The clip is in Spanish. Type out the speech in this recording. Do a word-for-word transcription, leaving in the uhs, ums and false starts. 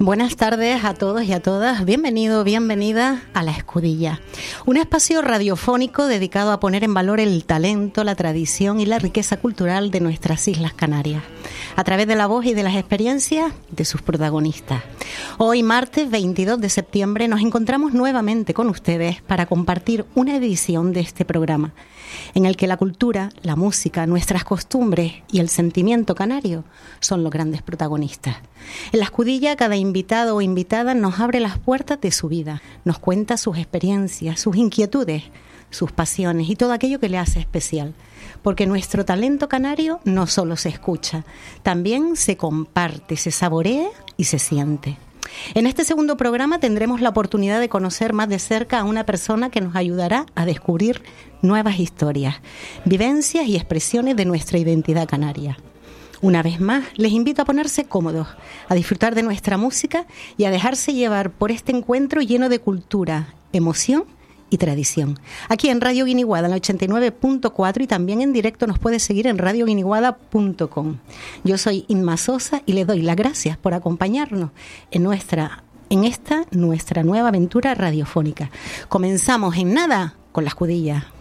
Buenas tardes a todos y a todas. Bienvenido, bienvenida a La Escudilla, un espacio radiofónico dedicado a poner en valor el talento, la tradición y la riqueza cultural de nuestras Islas Canarias, a través de la voz y de las experiencias de sus protagonistas. Hoy, martes veintidós de septiembre, nos encontramos nuevamente con ustedes para compartir una edición de este programa, en el que la cultura, la música, nuestras costumbres y el sentimiento canario son los grandes protagonistas. En La Escudilla, cada invitado o invitada nos abre las puertas de su vida, nos cuenta sus experiencias, sus inquietudes, sus pasiones y todo aquello que le hace especial. Porque nuestro talento canario no solo se escucha, también se comparte, se saborea y se siente. En este segundo programa tendremos la oportunidad de conocer más de cerca a una persona que nos ayudará a descubrir nuevas historias, vivencias y expresiones de nuestra identidad canaria. Una vez más, les invito a ponerse cómodos, a disfrutar de nuestra música y a dejarse llevar por este encuentro lleno de cultura, emoción y tradición. Aquí en Radio Guiniguada, en la ochenta y nueve punto cuatro, y también en directo nos puede seguir en radio guiniguada punto com. Yo soy Inma Sosa y les doy las gracias por acompañarnos en nuestra, en esta nuestra nueva aventura radiofónica. Comenzamos en nada con La Escudilla.